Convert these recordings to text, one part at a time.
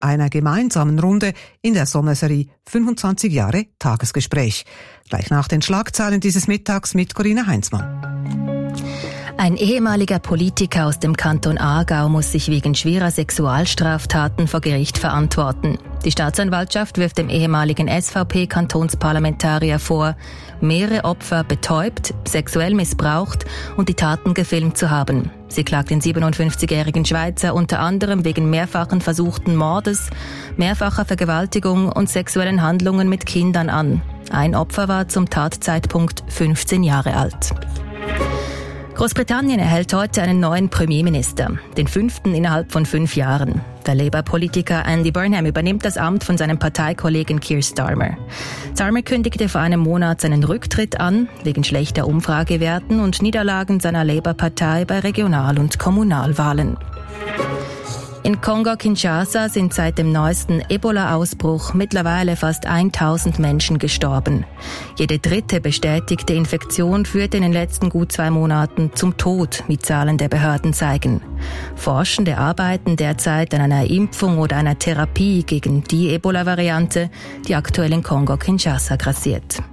einer gemeinsamen Runde in der Sommerserie 25 Jahre Tagesgespräch. Gleich nach den Schlagzeilen dieses Mittags mit Corinna Heinzmann. Ein ehemaliger Politiker aus dem Kanton Aargau muss sich wegen schwerer Sexualstraftaten vor Gericht verantworten. Die Staatsanwaltschaft wirft dem ehemaligen SVP-Kantonsparlamentarier vor, mehrere Opfer betäubt, sexuell missbraucht und die Taten gefilmt zu haben. Sie klagt den 57-jährigen Schweizer unter anderem wegen mehrfachen versuchten Mordes, mehrfacher Vergewaltigung und sexuellen Handlungen mit Kindern an. Ein Opfer war zum Tatzeitpunkt 15 Jahre alt. Großbritannien erhält heute einen neuen Premierminister, den 5. innerhalb von 5 Jahren. Der Labour-Politiker Andy Burnham übernimmt das Amt von seinem Parteikollegen Keir Starmer. Starmer kündigte vor einem Monat seinen Rücktritt an, wegen schlechter Umfragewerten und Niederlagen seiner Labour-Partei bei Regional- und Kommunalwahlen. In Kongo-Kinshasa sind seit dem neuesten Ebola-Ausbruch mittlerweile fast 1000 Menschen gestorben. Jede dritte bestätigte Infektion führte in den letzten gut 2 Monaten zum Tod, wie Zahlen der Behörden zeigen. Forschende arbeiten derzeit an einer Impfung oder einer Therapie gegen die Ebola-Variante, die aktuell in Kongo-Kinshasa grassiert.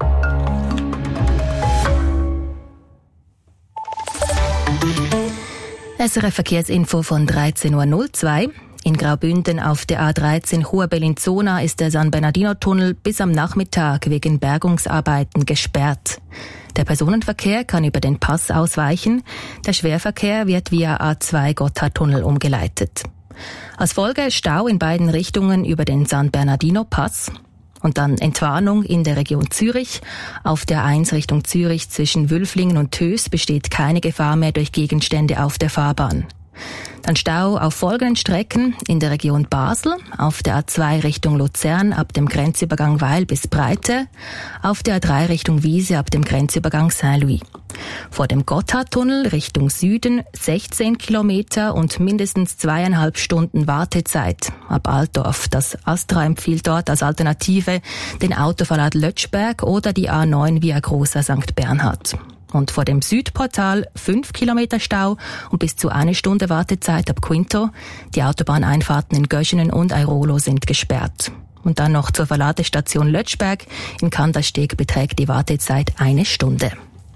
SRF Verkehrsinfo von 13.02 Uhr. In Graubünden auf der A13 Hohe Bellinzona ist der San Bernardino-Tunnel bis am Nachmittag wegen Bergungsarbeiten gesperrt. Der Personenverkehr kann über den Pass ausweichen. Der Schwerverkehr wird via A2 Gotthardtunnel umgeleitet. Als Folge Stau in beiden Richtungen über den San Bernardino-Pass. Und dann Entwarnung in der Region Zürich. Auf der 1 Richtung Zürich zwischen Wülflingen und Tös besteht keine Gefahr mehr durch Gegenstände auf der Fahrbahn. Dann Stau auf folgenden Strecken in der Region Basel, auf der A2 Richtung Luzern ab dem Grenzübergang Weil bis Breite, auf der A3 Richtung Wiese ab dem Grenzübergang Saint-Louis. Vor dem Gotthardtunnel Richtung Süden 16 Kilometer und mindestens 2,5 Stunden Wartezeit ab Altdorf. Das Astra empfiehlt dort als Alternative den Autoverlad Lötschberg oder die A9 via Großer St. Bernhard. Und vor dem Südportal 5 Kilometer Stau und bis zu 1 Stunde Wartezeit ab Quinto. Die Autobahneinfahrten in Göschenen und Airolo sind gesperrt. Und dann noch zur Verladestation Lötschberg. In Kandersteg beträgt die Wartezeit 1 Stunde.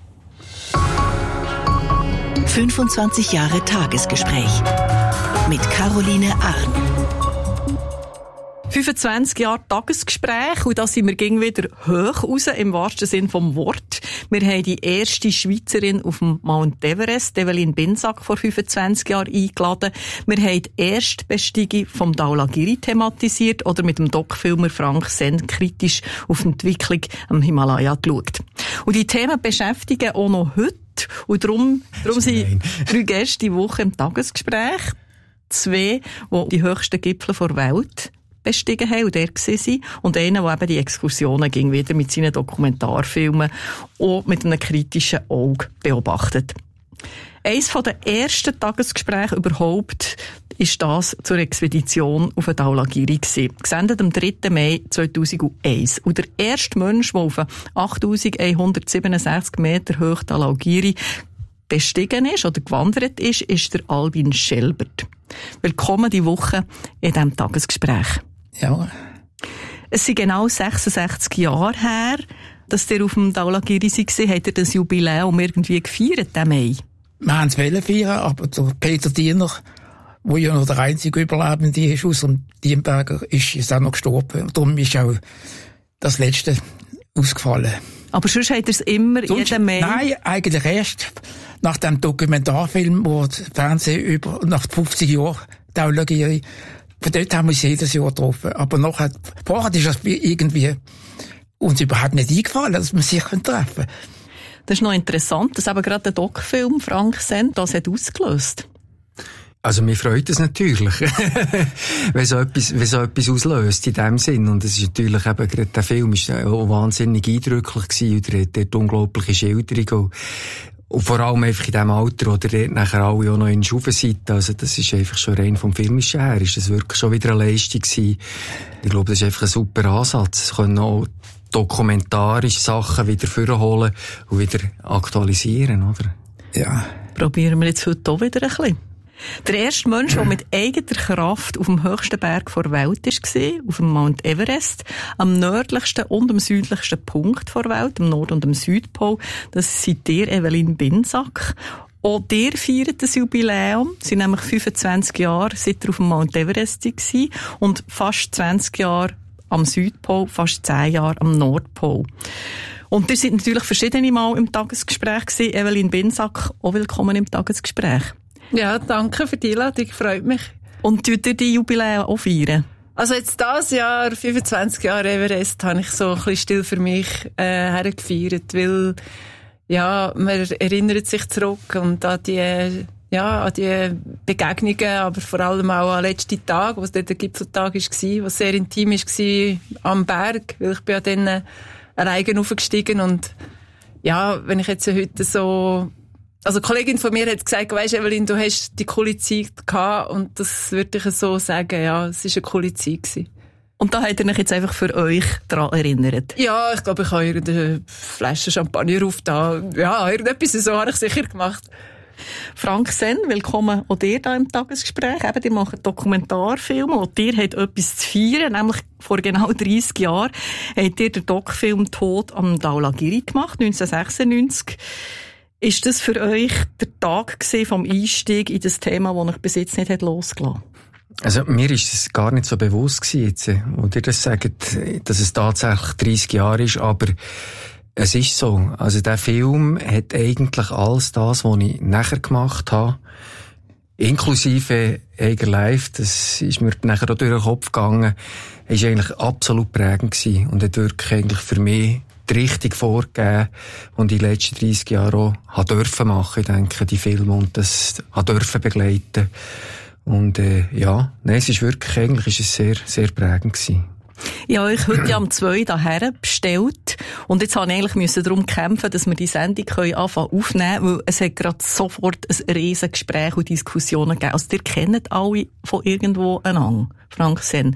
25 Jahre Tagesgespräch mit Caroline Arn. 25 Jahre Tagesgespräch und da sind wir gegen wieder hoch raus, im wahrsten Sinn vom Wort. Wir haben die erste Schweizerin auf dem Mount Everest, Evelyn Binsack, vor 25 Jahren eingeladen. Wir haben die Erstbesteigung vom Dhaulagiri thematisiert oder mit dem Doc-Filmer Frank Senn kritisch auf die Entwicklung am Himalaya geschaut. Und die Themen beschäftigen auch noch heute und darum sind 3 Gäste die Woche im Tagesgespräch. 2, die die höchsten Gipfel der Welt bestiegen haben und der waren. Und einer, der eben die Exkursionen ging wieder mit seinen Dokumentarfilmen und mit einem kritischen Auge beobachtet. Eines der ersten Tagesgespräche überhaupt ist das zur Expedition auf den Dhaulagiri gewesen. Gesendet am 3. Mai 2001. Und der erste Mensch, der auf 8167 Meter hoch Dhaulagiri bestiegen ist oder gewandert ist, ist der Albin Schelbert. Willkommen die Woche in diesem Tagesgespräch. Ja. Es sind genau 66 Jahre her, dass ihr auf dem Dhaulagiri war. Habt ihr das Jubiläum irgendwie gefeiert, den Mai? Wir haben es feiern, aber der Peter Diener, der ja noch der einzige Überlebende ist aus dem Diemberger, ist jetzt auch noch gestorben. Und darum ist auch das Letzte ausgefallen. Aber sonst habt ihr es immer jeden Mai? Nein, eigentlich erst nach dem Dokumentarfilm, wo das Fernsehen nach 50 Jahren Dhaulagiri. Von dort haben wir uns jedes Jahr getroffen. Aber vorher ist das irgendwie uns überhaupt nicht eingefallen, dass wir sich treffen können. Das ist noch interessant, dass eben gerade der Doc-Film Frank Senn das hat ausgelöst. Also mir freut es natürlich, wenn so etwas auslöst in dem Sinn. Und es ist natürlich eben, gerade der Film ist auch wahnsinnig eindrücklich gewesen und er hat dort unglaubliche Schilderung. Und vor allem einfach in dem Alter, wo ihr nachher alle auch noch in Schufen seid. Also das ist einfach schon rein vom Filmischen her, ist das wirklich schon wieder eine Leistung gewesen. Ich glaube, das ist einfach ein super Ansatz. Es können auch dokumentarische Sachen wieder vorholen und wieder aktualisieren, oder? Ja. Probieren wir jetzt heute auch wieder ein bisschen. Der erste Mensch, der mit eigener Kraft auf dem höchsten Berg der Welt war, auf dem Mount Everest, am nördlichsten und am südlichsten Punkt der Welt, am Nord- und am Südpol, das seid ihr, Evelyn Binsack. Auch ihr feiert das Jubiläum. Es sind nämlich 25 Jahre, seit ihr auf dem Mount Everest war und fast 20 Jahre am Südpol, fast 10 Jahre am Nordpol. Und ihr seid natürlich verschiedene Mal im Tagesgespräch gewesen. Evelyn Binsack, auch willkommen im Tagesgespräch. Ja, danke für die Einladung, freut mich. Und tut ihr die Jubiläum auch feiern? Also jetzt dieses Jahr, 25 Jahre Everest, habe ich so ein bisschen still für mich hergefeiert, weil ja, man erinnert sich zurück und an die Begegnungen, aber vor allem auch an letzten Tag, wo es dort der Gipfeltag war, was sehr intim war am Berg, weil ich bin ja dann alleine aufgestiegen und ja, wenn ich jetzt heute so, also eine Kollegin von mir hat gesagt, weisst Evelyn, du hast die coole Zeit gehabt und das würde ich so sagen, ja, es war eine coole Zeit gewesen. Und da habt ihr euch jetzt einfach für euch daran erinnert? Ja, ich glaube, ich habe irgendeine Flasche Champagner aufgetan. Ja, irgendetwas so habe ich sicher gemacht. Frank Senn, willkommen auch dir hier im Tagesgespräch. Eben, ihr macht Dokumentarfilme und ihr habt etwas zu feiern, nämlich vor genau 30 Jahren habt ihr den Doc-Film «Tod am Dhaulagiri» gemacht, 1996. Ist das für euch der Tag vom Einstieg in das Thema, das euch bis jetzt nicht losgelassen hat? Also, mir ist es gar nicht so bewusst gewesen jetzt, wo ihr das sagt, dass es tatsächlich 30 Jahre ist, aber es ist so. Also, der Film hat eigentlich alles das, was ich nachher gemacht habe, inklusive Eiger Life, das ist mir nachher auch durch den Kopf gegangen, ist eigentlich absolut prägend gewesen und hat wirklich eigentlich für mich die Richtung vorgegeben und die letzten 30 Jahre auch dürfen machen, ich denke, die Filme und das dürfen begleiten. Und es ist wirklich, eigentlich ist es sehr, sehr prägend gewesen. Ich habe euch heute am 2 daher bestellt und jetzt habe ich eigentlich darum kämpfen, dass wir die Sendung aufnehmen können, weil es hat gerade sofort ein riesen Gespräch und Diskussionen gegeben. Also ihr kennt alle von irgendwo einander, Frank Senn.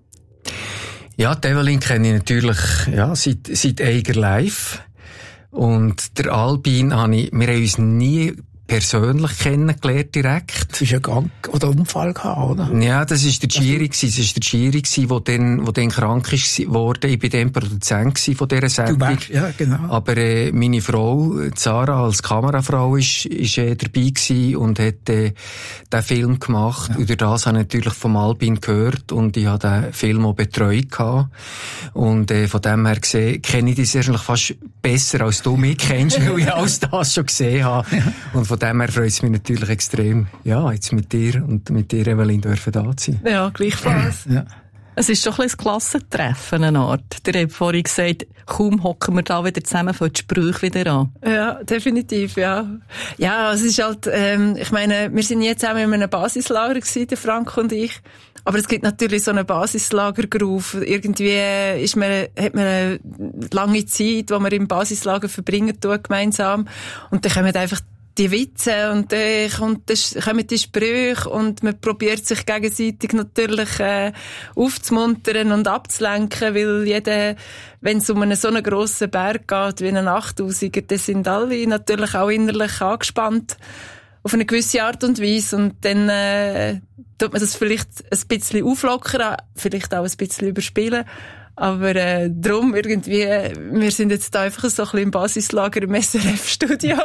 Ja, die Evelyn kenne ich natürlich seit Eiger Life und der Albin wir haben uns nie persönlich kennengelernt direkt. Das ist ja Gang oder Unfall gehabt, oder? Ja, das ist der Giri gewesen, wo dann krank ist geworden. Ich bin dann Produzent von dieser Sendung. Ja, genau. Aber meine Frau, Sarah, als Kamerafrau ist dabei gewesen und hat den Film gemacht. Ja. Und durch das habe ich natürlich vom Albin gehört und ich habe den Film auch betreut gehabt. Und von dem her gesehen, kenne ich das eigentlich fast besser, als du mich kennst, weil ich alles das schon gesehen habe. Ja. Und von dem her freut es mich natürlich extrem, jetzt mit dir und mit dir, Evelyn, dürfen da sein. Ja, gleichfalls. Ja. Es ist doch ein Klassentreffen, eine Art. Ihr habt vorhin gesagt, kaum hocken wir da wieder zusammen, fangen die Sprüche wieder an. Ja, definitiv, ja. Ja, es ist halt, ich meine, wir sind jetzt zusammen in einem Basislager gewesen, der Frank und ich. Aber es gibt natürlich so einen Basislagergroove. Irgendwie hat man eine lange Zeit, die man im Basislager verbringen tut, gemeinsam. Und dann kommen einfach die Witze und dann kommen die Sprüche und man probiert sich gegenseitig natürlich aufzumuntern und abzulenken, weil wenn es um so einen grossen Berg geht wie einen 8000er, dann sind alle natürlich auch innerlich angespannt auf eine gewisse Art und Weise und dann tut man das vielleicht ein bisschen auflockern, vielleicht auch ein bisschen überspielen. Aber drum irgendwie, wir sind jetzt da einfach so ein bisschen im Basislager im SRF-Studio.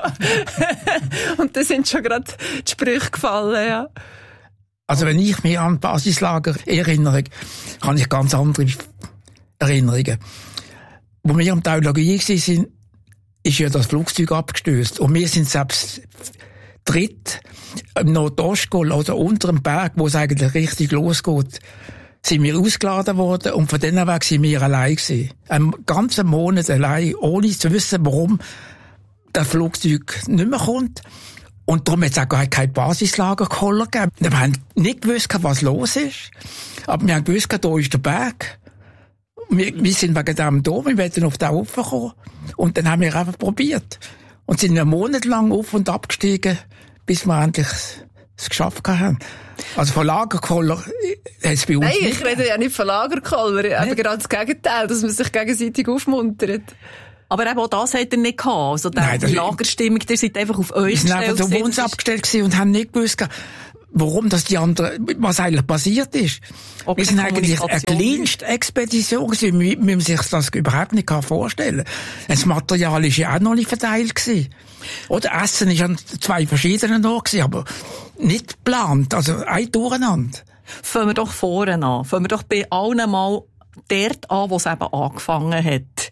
Und da sind schon gerade die Sprüche gefallen, ja. Also wenn ich mich an Basislager erinnere, habe ich ganz andere Erinnerungen. Wo wir am Dhaulagiri waren, ist ja das Flugzeug abgestürzt. Und wir sind selbst dritt im Nordostgol, also unter dem Berg, wo es eigentlich richtig losgeht, sind wir ausgeladen worden und von denen weg sind wir allein gewesen. Einen ganzen Monat allein, ohne zu wissen, warum das Flugzeug nicht mehr kommt. Und darum hat es auch gar kein Basislagerkoller gegeben. Wir haben nicht gewusst, was los ist. Aber wir haben gewusst, da ist der Berg. Wir sind wegen dem da, wir werden auf den raufkommen. Und dann haben wir einfach probiert. Und sind einen Monat lang auf und ab gestiegen, bis wir endlich es geschafft haben. Also von Lagerkoller hat es bei uns nicht. Nein, ich rede ja nicht von Lagerkoller. Aber gerade das Gegenteil, dass man sich gegenseitig aufmuntert. Aber eben auch das hat er nicht gehabt. Also die Lagerstimmung, ihr seid einfach auf euch gestellt. Wir sind einfach auf uns abgestellt gewesen und haben nicht gewusst, warum das die anderen, was eigentlich passiert ist. Wir sind eigentlich eine kleinste Expedition gewesen. Wir müssen sich das überhaupt nicht vorstellen. Das Material ist ja auch noch nicht verteilt gewesen. Oder Essen ist an 2 verschiedenen Orten gewesen, aber nicht geplant, also ein Durcheinander. Fangen wir doch vorne an. Fangen wir doch bei allen mal dort an, wo es eben angefangen hat.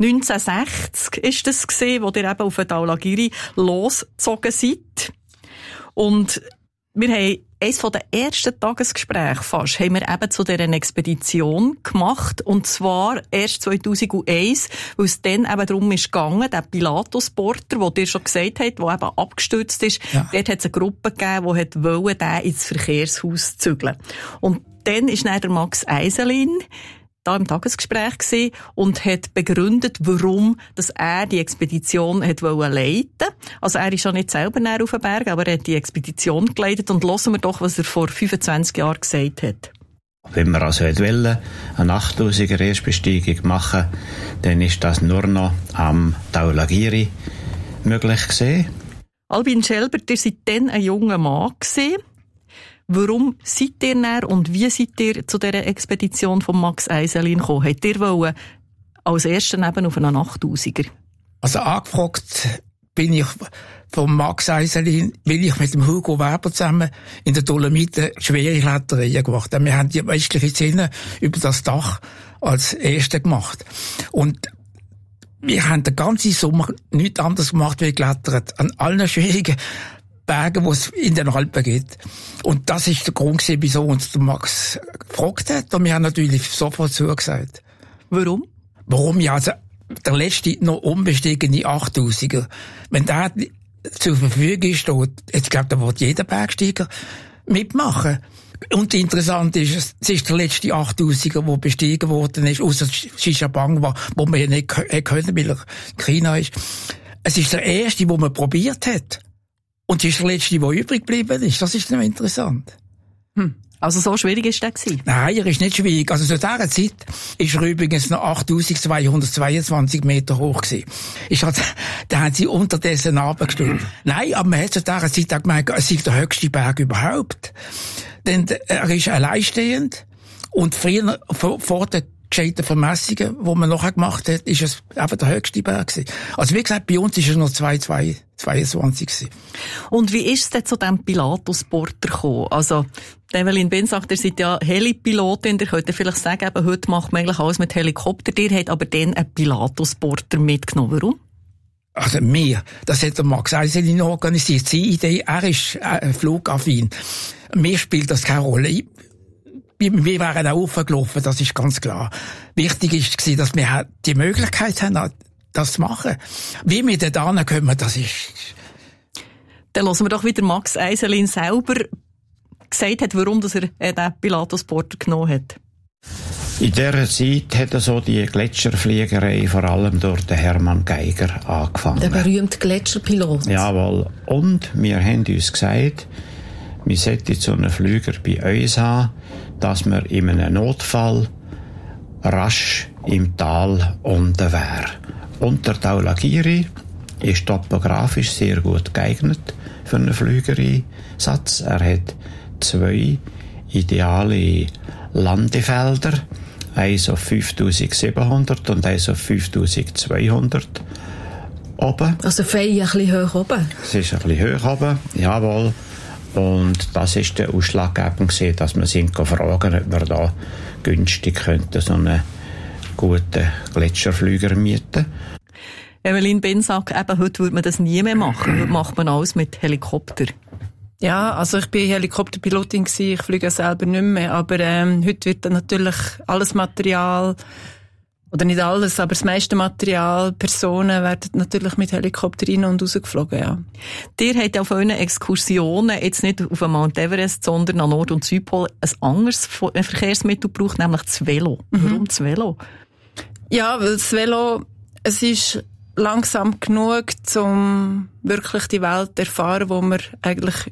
1960 ist das gewesen, wo ihr eben auf den Dhaulagiri losgezogen seid. Und wir haben eines der ersten Tagesgespräche fast, haben wir eben zu dieser Expedition gemacht. Und zwar erst 2001, weil es dann eben darum ist gegangen, der Pilatus-Porter, den ihr schon gesagt habt, der eben abgestürzt ist, dort hat es eine Gruppe gegeben, die wollte, den ins Verkehrshaus zügeln. Und dann ist dann der Max Eiselin da im Tagesgespräch gewesen und hat begründet, warum dass er die Expedition hat leiten. Also er ist schon nicht selber näher auf den Berg, aber er hat die Expedition geleitet. Und hören wir doch, was er vor 25 Jahren gesagt hat. Wenn wir also wollen, eine 8000er Erstbesteigung machen, dann ist das nur noch am Dhaulagiri möglich gewesen. Albin Schelber, ihr seid dann ein junger Mann gewesen. Warum seid ihr näher und wie seid ihr zu dieser Expedition von Max Eiselin gekommen? Habt ihr wollen als Ersten eben auf einen 8000er? Also angefragt bin ich von Max Eiselin, weil ich mit dem Hugo Weber zusammen in der Dolomiten schwere Kletterei gemacht habe. Wir haben die westliche Szene über das Dach als Erste gemacht. Und wir haben den ganzen Sommer nichts anderes gemacht, wie geklettert. An allen schwierigen Berge, wo es in den Alpen geht. Und das ist der Grund gewesen, wieso uns der Max gefragt hat. Und wir haben natürlich sofort zugesagt. Warum? Warum? Ja, also, der letzte noch unbestiegene 8000er. Wenn der zur Verfügung steht, jetzt glaubt, da wird jeder Bergsteiger mitmachen. Und interessant ist, es ist der letzte 8000er, der bestiegen worden ist, ausser Xishabang, wo man ja nicht können, weil er in China ist. Es ist der erste, den man probiert hat. Und es ist der letzte, der übrig geblieben ist. Das ist noch interessant. Also so schwierig ist der gewesen? Nein, er ist nicht schwierig. Also zu dieser Zeit ist er übrigens noch 8222 Meter hoch gewesen. Da haben sie unterdessen runtergestellt. Nein, aber man hat zu dieser Zeit auch gemeint, es ist der höchste Berg überhaupt. Denn er ist alleinstehend. Und früher, vor der gescheiten Vermessungen, die man nachher gemacht hat, ist es eben der höchste Berg gewesen. Also wie gesagt, bei uns ist es noch 22 gewesen. Und wie ist es denn zu diesem Pilatus-Porter gekommen? Also, Evelyn Ben sagt, ihr seid ja Helipilotin, ihr könnt vielleicht sagen, eben, heute macht man eigentlich alles mit Helikopter. Ihr habt aber dann einen Pilatus-Porter mitgenommen. Warum? Also das hat der Max Eiselin organisiert. Seine Idee, er ist flugaffin. Mir spielt das keine Rolle. Wir wären auch aufgelaufen, das ist ganz klar. Wichtig war, dass wir die Möglichkeit haben, das zu machen. Wie wir da hinkommen, das ist... Dann hören wir doch wieder Max Eiselin selber gesagt hat, warum dass er den Pilatus-Porter genommen hat. In dieser Zeit hat er so die Gletscherfliegerei vor allem durch den Hermann Geiger angefangen. Der berühmte Gletscherpilot. Jawohl. Und wir haben uns gesagt, wir sollten so einen Flüger bei uns haben, dass wir in einem Notfall rasch im Tal unten wären. Und der Dhaulagiri ist topografisch sehr gut geeignet für einen Flügereinsatz. Er hat 2 ideale Landefelder, eins auf 5700 und eins auf 5200 oben. Also fein ein bisschen hoch oben? Es ist ein bisschen hoch oben, jawohl. Und das ist der ausschlaggebend gewesen, dass wir sind fragen, ob wir da günstig könnten so einen guten Gletscherflüger mieten. Evelyn Bensack, eben heute würde man das nie mehr machen. Heute macht man alles mit Helikopter. Ja, also ich bin Helikopterpilotin gewesen, ich fliege selber nicht mehr, aber heute wird dann natürlich alles Material, oder nicht alles, aber das meiste Material, Personen werden natürlich mit Helikopter rein und rausgeflogen, ja. Ihr habt ja auf euren Exkursionen jetzt nicht auf den Mount Everest, sondern an Nord- und Südpol ein anderes Verkehrsmittel gebraucht, nämlich das Velo. Warum das Velo? Ja, weil das Velo, es ist langsam genug, um wirklich die Welt zu erfahren, wo man eigentlich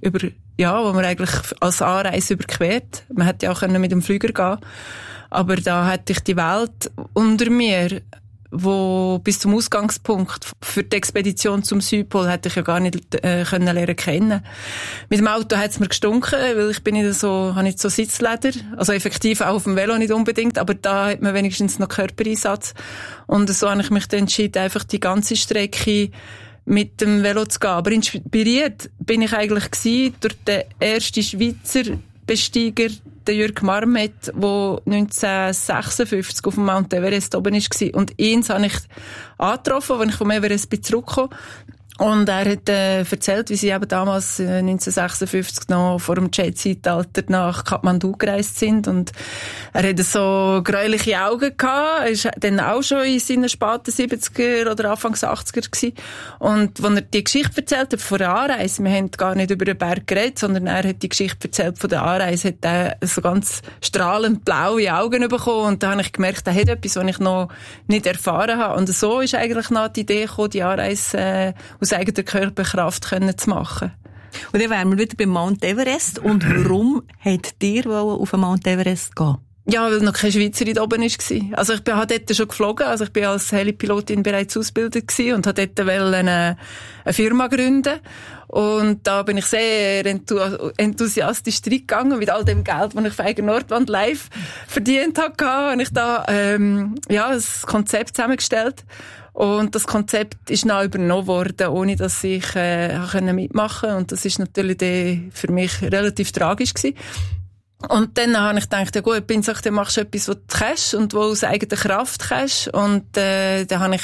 als Anreise überquert. Man hätte ja auch mit dem Flüger gehen, aber da hätte ich die Welt unter mir, wo bis zum Ausgangspunkt für die Expedition zum Südpol hätte ich ja gar nicht können lernen kennen. Mit dem Auto hat es mir gestunken, weil ich bin habe nicht so Sitzleder, also effektiv auch auf dem Velo nicht unbedingt, aber da hat man wenigstens noch Körpereinsatz. Und so habe ich mich dann entschieden, einfach die ganze Strecke mit dem Velo zu gehen. Aber inspiriert bin ich eigentlich gewesen durch den ersten Schweizer Besteiger, der Jürg Marmet, der 1956 auf dem Mount Everest oben war. Und ihn habe ich angetroffen, als ich vom Everest zurückgekommen bin. Und er hat erzählt, wie sie eben damals 1956 noch vor dem Jet-Zeitalter nach Kathmandu gereist sind. Und er hatte so gräuliche Augen gehabt. Er war dann auch schon in seinen späten 70er oder Anfangs 80er gewesen. Und als er die Geschichte erzählt hat von der Anreise, wir haben gar nicht über den Berg geredet, sondern er hat die Geschichte erzählt von der Anreise, hat er so ganz strahlend blaue Augen bekommen. Und da habe ich gemerkt, er hat etwas, was ich noch nicht erfahren habe. Und so ist eigentlich noch die Idee gekommen, die Anreise aus eigener Körperkraft zu machen. Und dann wären wir wieder beim Mount Everest. Und warum wollt ihr auf den Mount Everest gehen? Ja, weil noch keine Schweizerin da oben war. Also ich bin dort schon geflogen. Also ich bin als Helipilotin bereits ausgebildet gewesen und wollte dort eine Firma gründen. Und da bin ich sehr enthusiastisch reingegangen mit all dem Geld, das ich für Eigen Nordwand live verdient habe. Und ich da, ein Konzept zusammengestellt. Und das Konzept ist dann übernommen worden, ohne dass ich mitmachen konnte. Und das ist natürlich für mich relativ tragisch gewesen. Und dann habe ich gedacht, ja gut, dann machst du etwas, was du kannst und wo aus eigener Kraft kannst. Und dann habe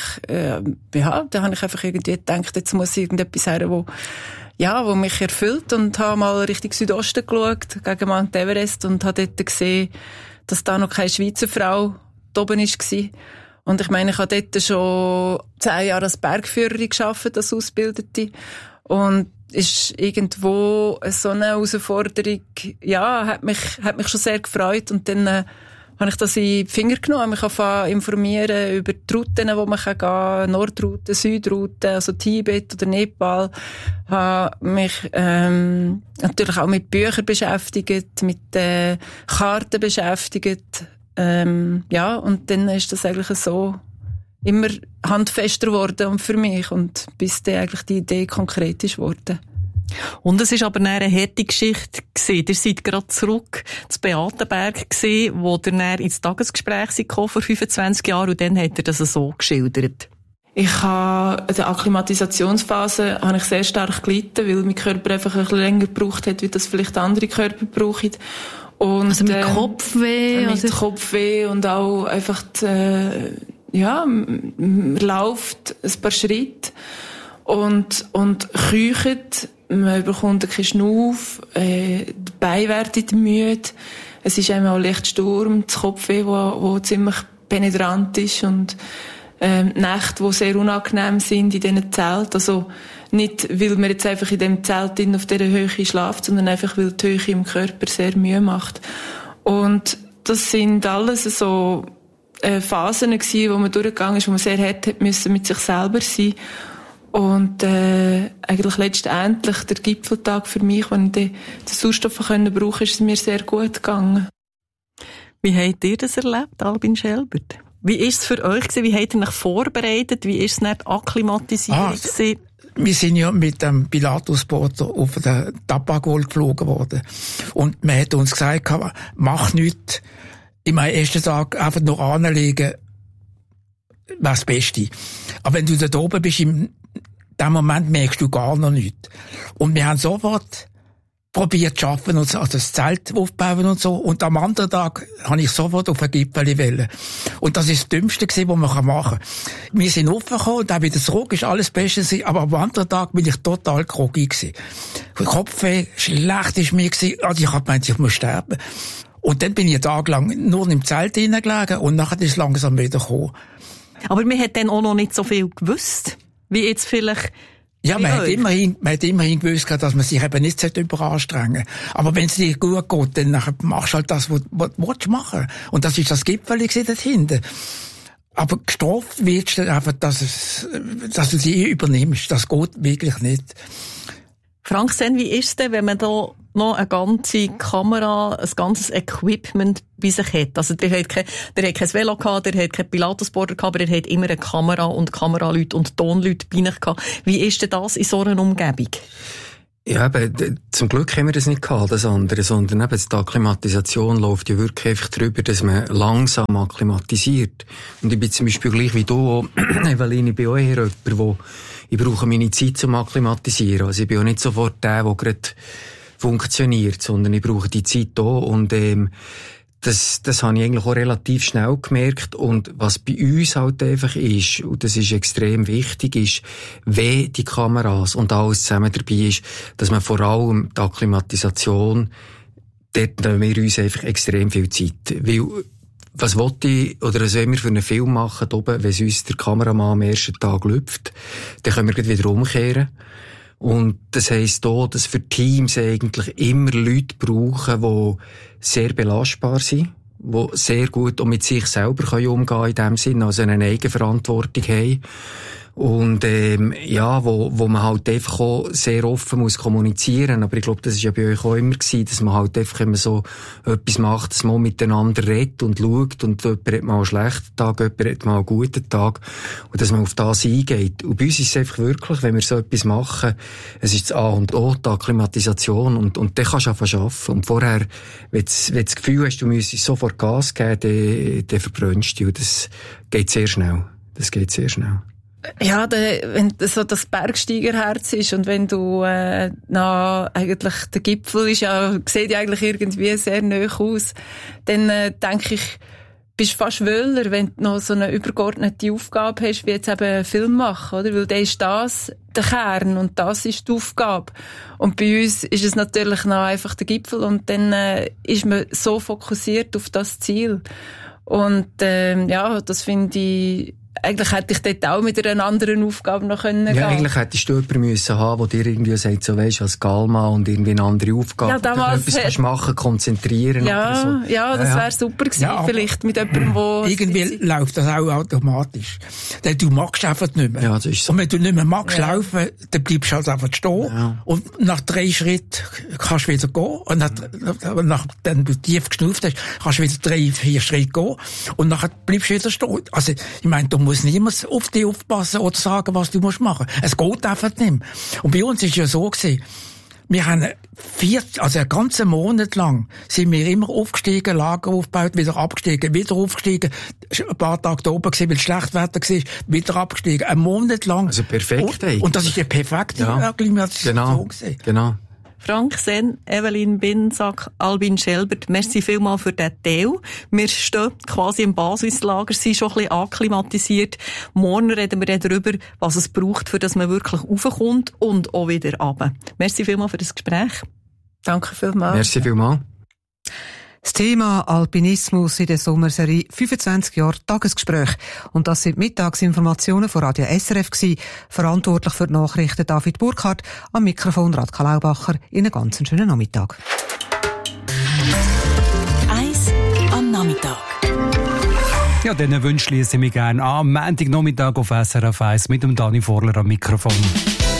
ich einfach irgendwie gedacht, jetzt muss irgendetwas her, wo mich erfüllt. Und habe mal Richtung Südosten geschaut, gegen Mount Everest, und habe dort gesehen, dass da noch keine Schweizer Frau da oben war. Und ich meine, ich habe dort schon 10 Jahre als Bergführerin gearbeitet, als Ausgebildete. Und ist irgendwo so eine Herausforderung, ja, hat mich schon sehr gefreut. Und dann habe ich das in die Finger genommen, mich angefangen informieren über die Routen, wo man gehen kann, Nordroute, Südroute, also Tibet oder Nepal. Habe mich natürlich auch mit Büchern beschäftigt, mit Karten beschäftigt. Und dann ist das eigentlich so immer handfester geworden und für mich, und bis dann eigentlich die Idee konkret ist geworden. Und es ist aber eine harte Geschichte gewesen. Ihr seid gerade zurück zu Beatenberg gewesen, wo ihr dann ins Tagesgespräch vor 25 Jahren, und dann hat er das so geschildert. Ich habe in der Akklimatisationsphase sehr stark gelitten, weil mein Körper einfach ein bisschen länger gebraucht hat, wie das vielleicht andere Körper brauchen. Und, also mit Kopfweh? Mit Kopfweh und auch einfach man läuft ein paar Schritte und keucht, man bekommt keinen Schnuff, die Beine werden müde, es ist einmal auch leicht Sturm, das Kopfweh, wo ziemlich penetrant ist, und Nächte, die sehr unangenehm sind in diesen Zelten. Also nicht, weil man jetzt einfach in dem Zelt auf dieser Höhe schlaft, sondern einfach, weil die Höhe im Körper sehr Mühe macht. Und das sind alles so Phasen gewesen, wo man durchgegangen ist, wo man sehr hart hat müssen mit sich selber sein. Und eigentlich letztendlich der Gipfeltag für mich, wenn ich den Sauerstoff brauchen konnte, ist es mir sehr gut gegangen. Wie habt ihr das erlebt, Albin Schelbert? Wie ist es für euch gewesen? Wie habt ihr euch vorbereitet? Wie ist es nicht akklimatisiert? Wir sind ja mit dem Pilatus-Boot auf den Tapagol geflogen worden. Und man hat uns gesagt, mach nichts. Im ersten Tag einfach noch anlegen, wäre das Beste. Aber wenn du da oben bist, in dem Moment merkst du gar noch nichts. Und wir haben sofort probiert zu arbeiten und also das Zelt aufbauen und so. Und am anderen Tag habe ich sofort auf ein Gipfel wollen. Und das ist das Dümmste gewesen, was man machen kann. Wir sind aufgekommen und dann wieder zurück, ist alles Beste gewesen. Aber am anderen Tag bin ich total groggy gewesen. Kopfweh, schlecht ist mir gewesen. Also ich habe gemeint, ich muss sterben. Und dann bin ich einen Tag lang nur im Zelt hineingelegen und nachher ist es langsam wieder gekommen. Aber man hat dann auch noch nicht so viel gewusst, wie jetzt vielleicht. Ja, man hat immerhin gewusst, dass man sich eben nicht überanstrengen sollte. Aber wenn es dir gut geht, dann machst du halt das, was du machen willst. Und das ist das Gipfel dort hinten. Aber gestraft wirst du einfach, dass du sie übernimmst. Das geht wirklich nicht. Frank, wie ist es denn, wenn man da noch eine ganze Kamera, ein ganzes Equipment bei sich hat. Also der hat kein Velo gehabt, der hat kein Pilatesboarder gehabt, aber der hat immer eine Kamera und Kameraleute und Tonleute bei sich gehabt. Wie ist denn das in so einer Umgebung? Ja, eben, zum Glück haben wir das nicht gehabt, das andere, sondern eben die Akklimatisation läuft ja wirklich einfach darüber, dass man langsam akklimatisiert. Und ich bin zum Beispiel gleich wie du, Evelyn, ich bin auch eher jemand, ich brauche meine Zeit zum Akklimatisieren. Also ich bin auch nicht sofort der gerade funktioniert, sondern ich brauche die Zeit da und das habe ich eigentlich auch relativ schnell gemerkt. Und was bei uns halt einfach ist, und das ist extrem wichtig, ist, wenn die Kameras und alles zusammen dabei ist, dass man vor allem die Akklimatisation, dort nehmen wir uns einfach extrem viel Zeit. Weil, was wollte ich, oder was wollen wir für einen Film machen, oben, wenn uns der Kameramann am ersten Tag lüpft, dann können wir gleich wieder umkehren. Und das heisst auch, dass für Teams eigentlich immer Leute brauchen, die sehr belastbar sind, die sehr gut auch mit sich selber umgehen können in dem Sinne, also eine Eigenverantwortung haben. Und, wo man halt einfach auch sehr offen muss kommunizieren. Aber ich glaube, das ist ja bei euch auch immer gewesen, dass man halt einfach immer so etwas macht, dass man miteinander redet und schaut und jemand hat mal einen schlechten Tag, jemand hat mal einen guten Tag und dass man auf das eingeht. Und bei uns ist es einfach wirklich, wenn wir so etwas machen, es ist das A und O, die Akklimatisation und dann kannst du einfach arbeiten. Und vorher, wenn du das Gefühl hast, du müsstest sofort Gas geben, dann verbrennst du. Und das geht sehr schnell. Ja, wenn so das Bergsteigerherz ist und wenn du eigentlich der Gipfel ist sieht ja eigentlich irgendwie sehr nahe aus, dann denke ich, bist fast wöhler, wenn du noch so eine übergeordnete Aufgabe hast, wie jetzt eben einen Film machen, oder? Weil dann ist das der Kern und das ist die Aufgabe. Und bei uns ist es natürlich noch einfach der Gipfel und dann ist man so fokussiert auf das Ziel. Und das finde ich, eigentlich hätte ich dort auch mit einer anderen Aufgabe noch gehen können. Ja, eigentlich hättest du jemanden müssen haben, der dir irgendwie sagt, so weisst, als Galma und irgendwie eine andere Aufgabe. Ja, damals etwas kannst machen, konzentrieren ja, oder so. Ja, das wäre super gewesen, ja, vielleicht mit jemandem, der... Irgendwie läuft das auch automatisch. Denn du magst einfach nicht mehr. Ja, das ist so. Und wenn du nicht mehr magst laufen, dann bleibst du halt einfach stehen. Ja. Und nach 3 Schritten kannst du wieder gehen. Und nachdem du tief geschnauft hast, kannst du wieder 3-4 Schritte gehen. Und nachher bleibst du wieder stehen. Also, ich meine, du musst niemand auf dich aufpassen oder sagen, was du musst machen. Es geht einfach nicht mehr. Und bei uns ist ja so gewesen, wir haben einen ganzen Monat lang sind wir immer aufgestiegen, Lager aufgebaut, wieder abgestiegen, wieder aufgestiegen, ein paar Tage da oben gewesen, weil es schlecht Wetter war, wieder abgestiegen. Einen Monat lang. Also perfekt, ey. Und das ist ja perfekte Akklimatisation gewesen. Genau. Frank Senn, Evelyn Binsack, Albin Schelbert, merci vielmals für diesen Teil. Wir stehen quasi im Basislager, sind schon ein bisschen akklimatisiert. Morgen reden wir dann darüber, was es braucht, für dass man wirklich raufkommt und auch wieder runter. Merci vielmals für das Gespräch. Danke vielmals. Merci vielmals. Das Thema Alpinismus in der Sommerserie 25 Jahre Tagesgespräch. Und das sind Mittagsinformationen von Radio SRF gewesen. Verantwortlich für die Nachrichten David Burkhardt, am Mikrofon Radka Laubacher. Ihnen einen ganz schönen Nachmittag. Eis am Nachmittag. Ja, dann wünsche ich mich gerne an. Am Montagnachmittag auf SRF 1 mit dem Dani Vorler am Mikrofon.